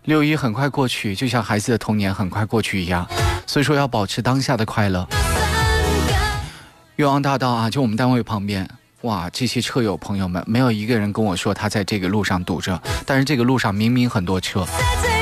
6·1很快过去，就像孩子的童年很快过去一样，所以说要保持当下的快乐。岳王大道啊，就我们单位旁边，哇，这些车友朋友们，没有一个人跟我说他在这个路上堵着，但是这个路上明明很多车。